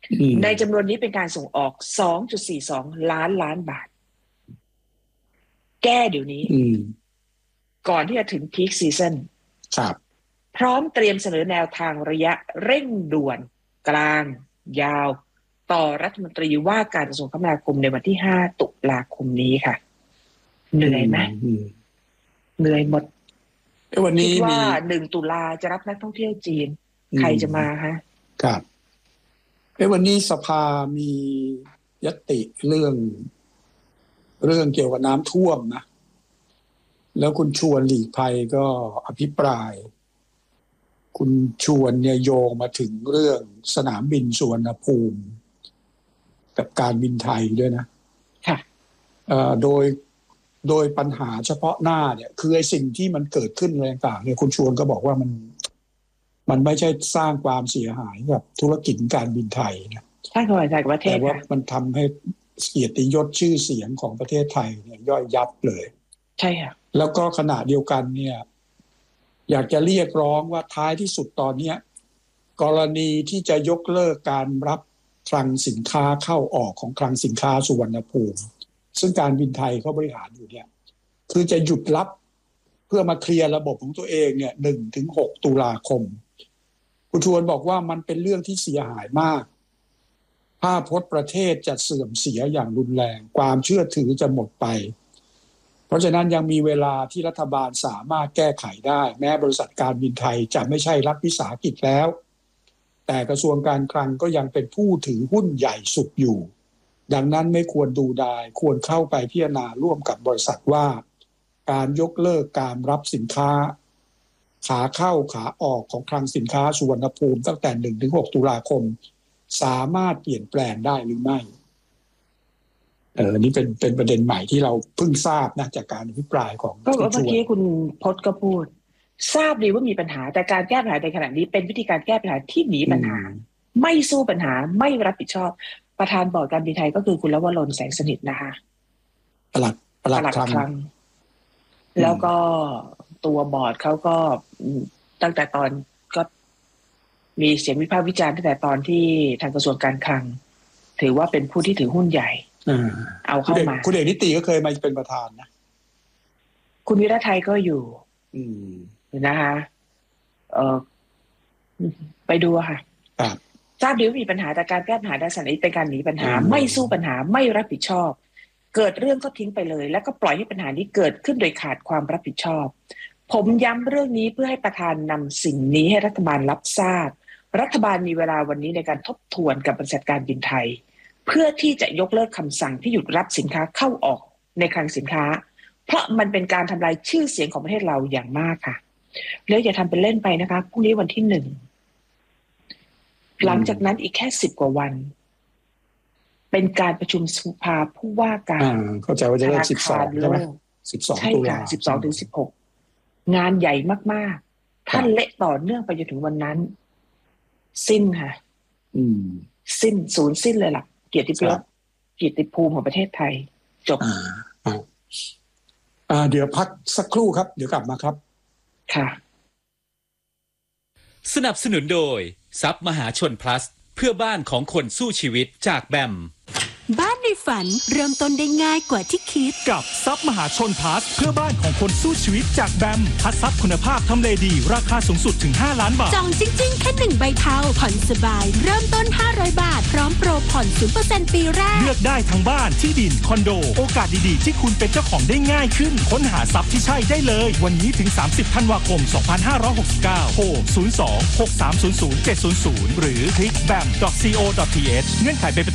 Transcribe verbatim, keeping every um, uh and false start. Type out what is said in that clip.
ในจำนวนนี้เป็นการส่งออก สองจุดสี่สอง ล้านล้านบาทแก้เดี๋ยวนี้ก่อนที่จะถึงพีคซีซั่นพร้อมเตรียมเสนอแนวทางระยะเร่งด่วนกลางยาวต่อรัฐมนตรีว่าการกระทรวงคมนาคมในวันที่ห้าตุลาคมนี้ค่ะเหนื่อยไหมเหนื่อยหมดวันนี้คิดว่าหนึ่งตุลาจะรับนักท่องเที่ยวจีนใครจะมาฮะครับวันนี้สภามีญัตติเรื่องเรื่องเกี่ยวกับน้ำท่วมนะแล้วคุณชวนหลีกภัยก็อภิปรายคุณชวนเนี่ยโยงมาถึงเรื่องสนามบินสุวรรณภูมิกับการบินไทยด้วยนะค่ะโดยโดยปัญหาเฉพาะหน้าเนี่ยคือไอ้สิ่งที่มันเกิดขึ้นอะไรต่างๆเนี่ยคุณชวนก็บอกว่ามันมันไม่ใช่สร้างความเสียหายกับธุรกิจการบินไทยนะใช่ค่ะใช่กับประเทศแต่ว่ามันทำให้เกียรติยศชื่อเสียงของประเทศไทยเนี่ยย่อยยับเลยใช่ค่ะแล้วก็ขณะเดียวกันเนี่ยอยากจะเรียกร้องว่าท้ายที่สุดตอนนี้กรณีที่จะยกเลิกการรับคลังสินค้าเข้าออกของคลังสินค้าสุวรรณภูมิซึ่งการบินไทยเขาบริหารอยู่เนี่ยคือจะหยุดรับเพื่อมาเคลียร์ระบบของตัวเองเนี่ย หนึ่งถึงหก ตุลาคมคุณชวนบอกว่ามันเป็นเรื่องที่เสียหายมากภาพพจน์ประเทศจะเสื่อมเสียอย่างรุนแรงความเชื่อถือจะหมดไปเพราะฉะนั้นยังมีเวลาที่รัฐบาลสามารถแก้ไขได้แม้บริษัทการบินไทยจะไม่ใช่รัฐวิสาหกิจแล้วแต่กระทรวงการคลังก็ยังเป็นผู้ถือหุ้นใหญ่สุดอยู่ดังนั้นไม่ควรดูดายควรเข้าไปพิจารณาร่วมกับบริษัทว่าการยกเลิกการรับสินค้าขาเข้าขาออกของคลังสินค้าสุวรรณภูมิตั้งแต่ หนึ่งถึงหก ตุลาคมสามารถเปลี่ยนแปลงได้หรือไม่เออนี่เป็นเป็นประเด็นใหม่ที่เราเพิ่งทราบนะจากการอภิปรายของก็เมื่อกี้คุณพจน์ก็พูดทราบดีว่ามีปัญหาแต่การแก้ปัญหาในขณะนี้เป็นวิธีการแก้ปัญหาที่หนีปัญหาไม่สู้ปัญหาไม่รับผิดชอบประธานบอร์ดการบินไทยก็คือคุณลวรนแสงสนิทนะคะปลัดปลัดคลังแล้วก็ตัวบอร์ดเขาก็ตั้งแต่ตอนก็มีเสียงวิพากษ์วิจารณ์ตั้งแต่ตอนที่ทางกระทรวงการคลังถือว่าเป็นผู้ที่ถือหุ้นใหญ่เอาเข้ามาคุณเอกนิติก็เคยมาเป็นประธานนะคุณวิรไทยก็อยู่นะคะเออไปดูค่ะทราบดีว่ามีปัญหาแต่การแก้ปัญหาด้านสันนิษฐานเป็นการหนีปัญหาไม่สู้ปัญหาไม่รับผิดชอบเกิดเรื่องก็ทิ้งไปเลยแล้วก็ปล่อยให้ปัญหานี้เกิดขึ้นโดยขาดความรับผิดชอบผมย้ำเรื่องนี้เพื่อให้ประธานนำสิ่งนี้ให้รัฐบาลรับทราบรัฐบาลมีเวลาวันนี้ในการทบทวนกับบริษัทการบินไทยเพื่อที่จะยกเลิกคำสั่งที่หยุดรับสินค้าเข้าออกในคลังสินค้าเพราะมันเป็นการทำลายชื่อเสียงของประเทศเราอย่างมากค่ะแล้วอย่าทำเป็นเล่นไปนะคะพรุ่งนี้วันที่หนึ่งหลังจากนั้นอีกแค่สิบกว่าวันเป็นการประชุมสภาผู้ว่าการเข้าใจว่าจะเริ่มสิบสองใช่ไหมสิบสองตุลาสิบสองถึงสิบหกงานใหญ่มากๆท่านเละต่อเนื่องไปจนถึงวันนั้นสิ้นค่ะสิ้นศูนย์สิ้นเลยล่ะเกียรติยศเกียรติภูมิของประเทศไทยจบอ่าเดี๋ยวพักสักครู่ครับเดี๋ยวกลับมาครับค่ะสนับสนุนโดยทรัพย์มหาชน plus เพื่อบ้านของคนสู้ชีวิตจากแบมบ้านในฝันเริ่มต้นได้ง่ายกว่าที่คิดกับทรัพย์มหาชน plus เพื่อบ้านของคนสู้ชีวิตจากแบมพัดทรัพย์คุณภาพทำเลดีราคาสูงสุดถึงห้าล้านบาทจองจริงๆแค่หนึ่งใบเทาผ่อนสบายเริ่มต้นห้าร้อยบาทพร้อมโปรผ่อน ศูนย์เปอร์เซ็นต์ ปีแรกเลือกได้ทั้งบ้านที่ดินคอนโดโอกาสดีๆที่คุณเป็นเจ้าของได้ง่ายขึ้นค้นหาทรัพย์ที่ใช่ได้เลยวันนี้ถึงสามสิบธันวาคมสองพันห้าร้อยหกสิบเก้าโทรศูนย์ สอง หก สาม ศูนย์ ศูนย์ เจ็ด ศูนย์ ศูนย์หรือคลิก แบม ดอท ซี โอ ดอท ที เอช เงื่อนไขเป็น